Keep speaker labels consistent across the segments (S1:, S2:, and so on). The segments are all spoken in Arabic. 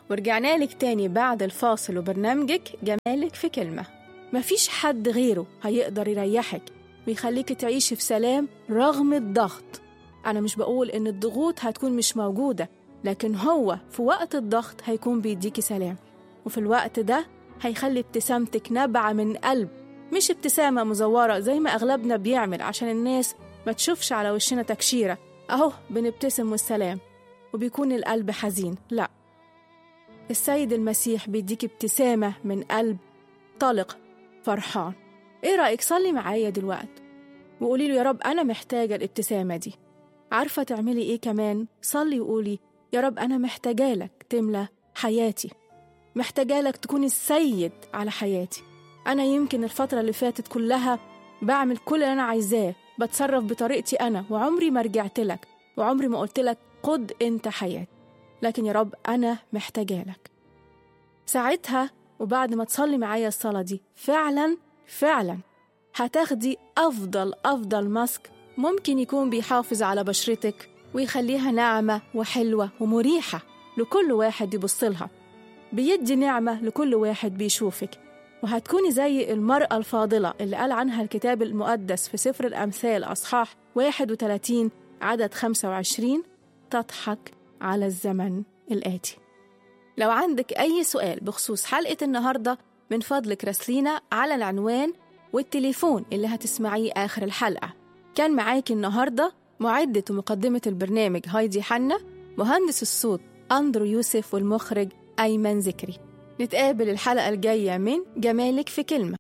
S1: ورجعنا لك تاني بعد الفاصل وبرنامجك جمالك في كلمة. مفيش حد غيره هيقدر يريحك ويخليك تعيش في سلام رغم الضغط. أنا مش بقول إن الضغوط هتكون مش موجودة، لكن هو في وقت الضغط هيكون بيديكي سلام، وفي الوقت ده هيخلي ابتسامتك نابعة من قلب، مش ابتسامة مزورة زي ما أغلبنا بيعمل عشان الناس ما تشوفش على وشنا تكشيرة أهو بنبتسم والسلام وبيكون القلب حزين. لا، السيد المسيح بيديك ابتسامة من قلب طلق فرحان. ايه رأيك صلي معايا دلوقتي وقولي له يا رب أنا محتاجة الابتسامة دي. عارفة تعملي ايه كمان؟ صلي وقولي يا رب أنا محتاجة لك تملى حياتي، محتاجة لك تكون السيد على حياتي. أنا يمكن الفترة اللي فاتت كلها بعمل كل اللي أنا عايزاه، بتصرف بطريقتي أنا، وعمري ما رجعت لك وعمري ما قلت لك قد أنت حياتي، لكن يا رب أنا محتاجة لك. ساعتها وبعد ما تصلي معايا الصلاة دي فعلا هتاخدي أفضل ماسك ممكن يكون بيحافظ على بشرتك ويخليها ناعمة وحلوة ومريحة لكل واحد يبصلها، بيدي نعمة لكل واحد بيشوفك. وهتكوني زي المرأة الفاضلة اللي قال عنها الكتاب المقدس في سفر الأمثال أصحاح 31 عدد 25: تضحك على الزمن الآتي. لو عندك أي سؤال بخصوص حلقة النهاردة من فضلك راسلينا على العنوان والتليفون اللي هتسمعيه آخر الحلقة. كان معاكي النهاردة معدة ومقدمة البرنامج هايدي حنا، مهندس الصوت أندرو يوسف، والمخرج أيمن ذكري. نتقابل الحلقة الجاية من جمالك في كلمة.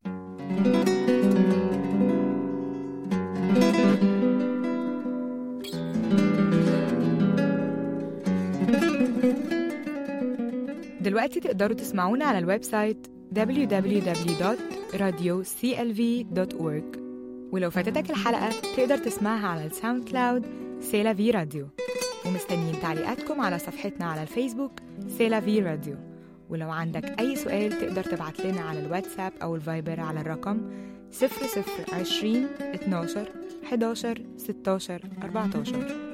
S2: دلوقتي تقدروا تسمعونا على الويب سايت www.radioclv.org، ولو فاتتك الحلقة تقدر تسمعها على الساوند كلاود سيلا في راديو. ومستنيين تعليقاتكم على صفحتنا على الفيسبوك سيلا في راديو. ولو عندك أي سؤال تقدر تبعت لنا على الواتساب أو الفايبر على الرقم 0020 12 11 16 14.